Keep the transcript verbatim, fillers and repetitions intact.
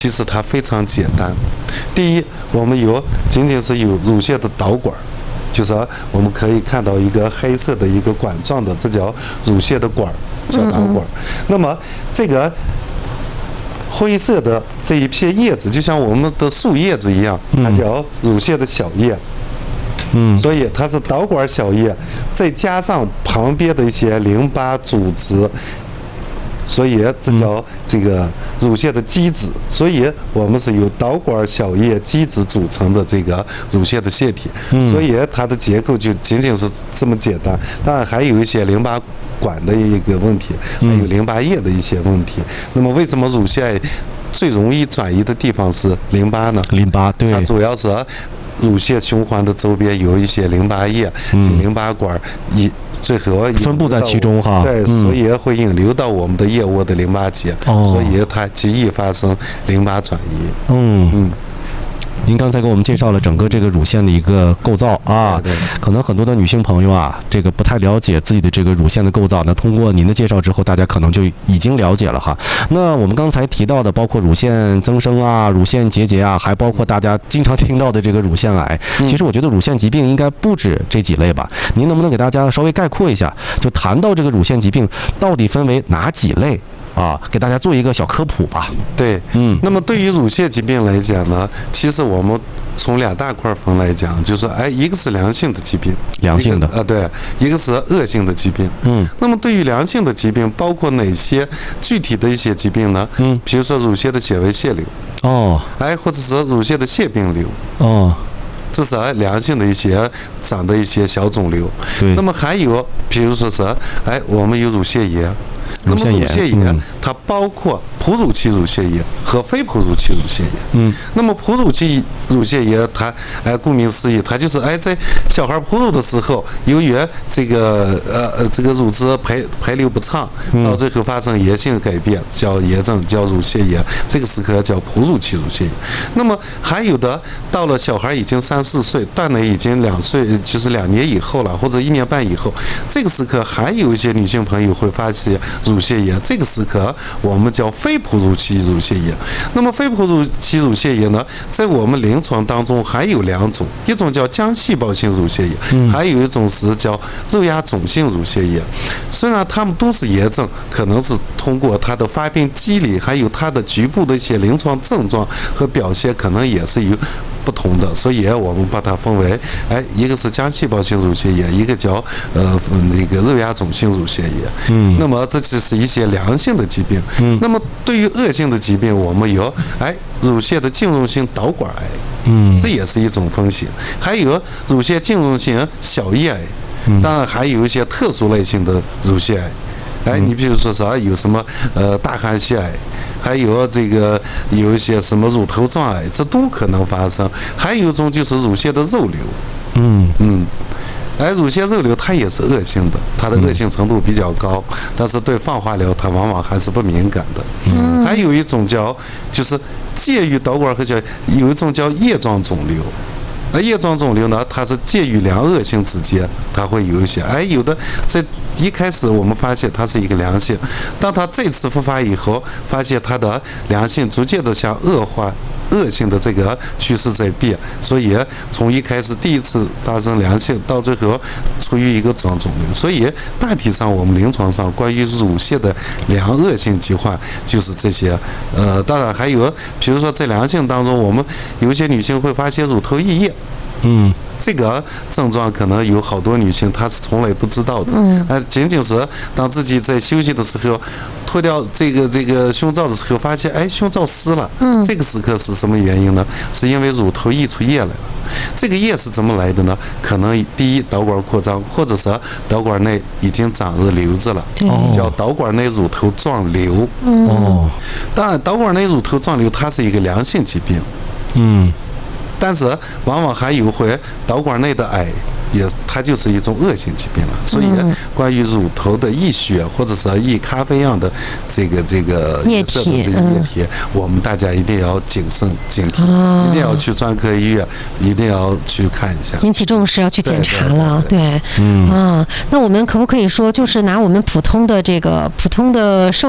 其实它非常简单。第一，我们有仅仅是有乳腺的导管，就是我们可以看到一个黑色的一个管状的，这叫乳腺的管，叫导管。嗯嗯那么这个灰色的这一片叶子，就像我们的树叶子一样，它叫乳腺的小叶。嗯，所以它是导管小叶，再加上旁边的一些淋巴组织。所以这叫这个乳腺的基质，所以我们是由导管小叶基质组成的这个乳腺的腺体，所以它的结构就仅仅是这么简单。当然还有一些淋巴管的一个问题，还有淋巴液的一些问题。那么为什么乳腺最容易转移的地方是淋巴呢？ 淋巴对， 它主要是乳腺循环的周边有一些淋巴液、嗯、淋巴管，一最后分布在其中哈。 对，嗯、所以会引流到我们的腋窝的淋巴结，哦、所以它极易发生淋巴转移。 嗯嗯。您刚才给我们介绍了整个这个乳腺的一个构造啊， 对对可能很多的女性朋友啊，这个不太了解自己的这个乳腺的构造。那通过您的介绍之后，大家可能就已经了解了哈。那我们刚才提到的，包括乳腺增生啊、乳腺结节啊，还包括大家经常听到的这个乳腺癌。其实我觉得乳腺疾病应该不止这几类吧？您能不能给大家稍微概括一下？就谈到这个乳腺疾病到底分为哪几类？啊，给大家做一个小科普吧。 对，嗯，那么对于乳腺疾病来讲呢，其实我们从两大块分来讲，就是哎，一个是良性的疾病， 良性的啊，对，一个是恶性的疾病。嗯，那么对于良性的疾病，包括哪些具体的一些疾病呢？嗯，比如说乳腺的纤维腺瘤，哦，哎，或者是乳腺的腺病瘤，哦。这是良性的一些长的一些小肿瘤。对。那么还有，比如说是，哎，我们有乳腺炎。那么乳腺炎，它包括哺乳期乳腺炎和非哺乳期乳腺炎。嗯。那么哺乳期乳腺炎，它哎，顾名思义，它就是哎，在小孩哺乳的时候，由于这个呃呃这个乳汁排排流不畅，到最后发生炎性改变，叫炎症，叫乳腺炎。这个时刻叫哺乳期乳腺炎。那么还有的，到了小孩已经三四岁，断奶已经两岁，就是两年以后了，或者一年半以后，这个时刻还有一些女性朋友会发现乳腺炎，这个时刻我们叫非哺乳期乳腺炎。那么非哺乳期乳腺炎呢，在我们临床当中还有两种，一种叫浆细胞性乳腺炎，嗯、还有一种是叫肉芽肿性乳腺炎。虽然它们都是炎症，可能是通过它的发病机理，还有它的局部的一些临床症状和表现，可能也是有不同的，所以我们把它分为，哎，一个是浆细胞性乳腺炎，一个叫呃那个肉芽肿性乳腺炎。嗯，那么这就是一些良性的疾病。嗯，那么对于恶性的疾病，我们有哎乳腺的浸润性导管癌，嗯，这也是一种风险，还有乳腺浸润性小叶癌，当然还有一些特殊类型的乳腺癌。哎，你比如说啥有什么呃大汗腺癌，还有这个有一些什么乳头状癌，这都可能发生。还有一种就是乳腺的肉瘤，嗯嗯，哎，乳腺肉瘤它也是恶性的，它的恶性程度比较高，但是对放化疗它往往还是不敏感的。嗯，还有一种叫就是介于导管和叫有一种叫叶状肿瘤。那叶状肿瘤呢，它是介于良恶性之间，它会有一些，哎，有的在一开始我们发现它是一个良性，当它再次复发以后，发现它的良性逐渐的向恶化、恶性的这个趋势在变，所以从一开始第一次发生良性，到最后处于一个状肿瘤，所以大体上我们临床上关于乳腺的良恶性疾患就是这些，呃，当然还有，比如说在良性当中，我们有一些女性会发现乳头溢液。嗯，这个症状可能有好多女性她是从来不知道的。嗯，呃，仅仅是当自己在休息的时候，脱掉这个这个胸罩的时候，发现哎胸罩湿了。嗯，这个时刻是什么原因呢？是因为乳头溢出液来了。这个液是怎么来的呢？可能第一导管扩张，或者是导管内已经长了瘤子了，哦、叫导管内乳头状瘤。哦，当然导管内乳头状瘤它是一个良性疾病。嗯。但是往往还有会导管内的癌，也它就是一种恶性疾病了。所以关于乳头的溢血或者是溢咖啡样的这个这个颜色的这个液体，我们大家一定要谨慎警惕，一定要去专科医院，一定要去看一下， 引起重视，要去检查了。对，嗯啊，那我们可不可以说，就是拿我们普通的这个普通的受